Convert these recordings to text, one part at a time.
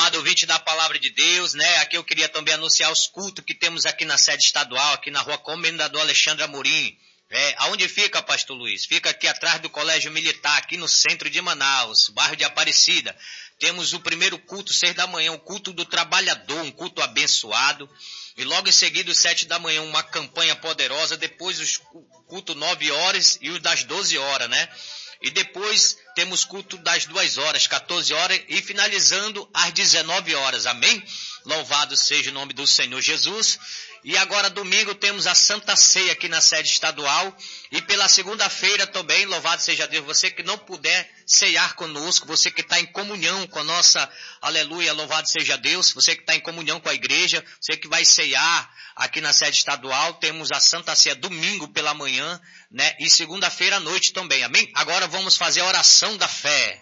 amado ouvinte da Palavra de Deus, né? Aqui eu queria também anunciar os cultos que temos aqui na sede estadual, aqui na rua Comendador Alexandre Amorim. Aonde fica, pastor Luiz? Fica aqui atrás do Colégio Militar, aqui no centro de Manaus, bairro de Aparecida. Temos o primeiro culto, 6 da manhã, o culto do trabalhador, um culto abençoado. E logo em seguida, às 7 da manhã, uma campanha poderosa. Depois, os cultos 9 horas e os das 12 horas, né? E depois temos culto das 2 horas, 14 horas e finalizando às 19 horas. Amém? Louvado seja o nome do Senhor Jesus. E agora domingo temos a Santa Ceia aqui na sede estadual. E pela segunda-feira também, louvado seja Deus, você que não puder ceiar conosco, você que está em comunhão com a nossa, aleluia, louvado seja Deus, você que está em comunhão com a igreja, você que vai ceiar aqui na sede estadual, temos a Santa Ceia domingo pela manhã, né? E segunda-feira à noite também, amém? Agora vamos fazer a oração da fé.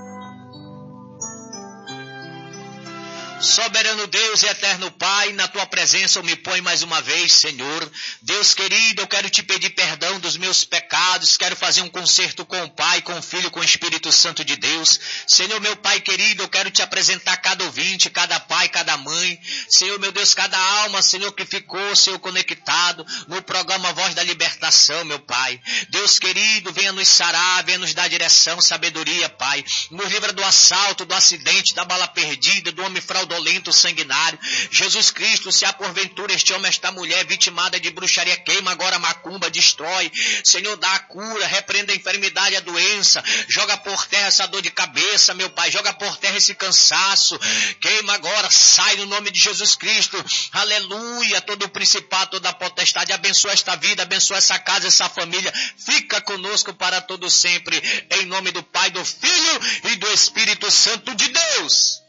Soberano Deus e eterno Pai, na tua presença eu me ponho mais uma vez, Senhor. Deus querido, eu quero te pedir perdão dos meus pecados, quero fazer um concerto com o Pai, com o Filho, com o Espírito Santo de Deus. Senhor, meu Pai querido, eu quero te apresentar cada ouvinte, cada pai, cada mãe. Senhor, meu Deus, cada alma, Senhor, que ficou, Senhor, conectado no programa Voz da Libertação, meu Pai. Deus querido, venha nos sarar, venha nos dar direção, sabedoria, Pai. Nos livra do assalto, do acidente, da bala perdida, do homem fraudulento, sanguinário. Jesus Cristo, se há porventura este homem, esta mulher vitimada de bruxaria, queima agora a macumba, destrói. Senhor, dá a cura, repreenda a enfermidade, a doença, joga por terra essa dor de cabeça, meu Pai, joga por terra esse cansaço, queima agora, sai no nome de Jesus Cristo, aleluia, todo o principado, toda a potestade, abençoa esta vida, abençoa essa casa, essa família, fica conosco para todo sempre, em nome do Pai, do Filho e do Espírito Santo de Deus.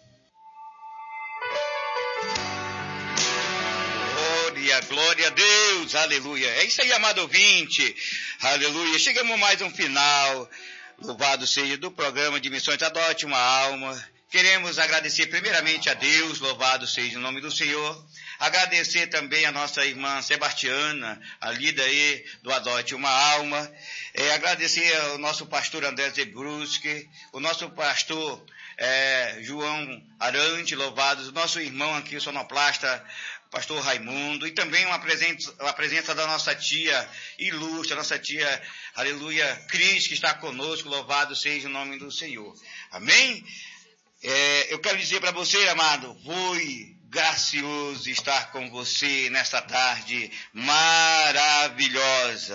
Glória a Deus, aleluia. É isso aí, amado ouvinte, aleluia. Chegamos a mais um final, louvado seja, do programa de Missões Adote uma Alma. Queremos agradecer primeiramente a Deus, louvado seja o nome do Senhor. Agradecer também a nossa irmã Sebastiana, a líder aí do Adote uma Alma. Agradecer ao nosso pastor André Zebruschi, o nosso pastor João Arante, louvado, o nosso irmão aqui, o sonoplasta, pastor Raimundo, e também a presença da nossa tia ilustre, nossa tia, aleluia, Cris, que está conosco, louvado seja o nome do Senhor. Amém? Eu quero dizer para você, amado, foi gracioso estar com você nesta tarde maravilhosa.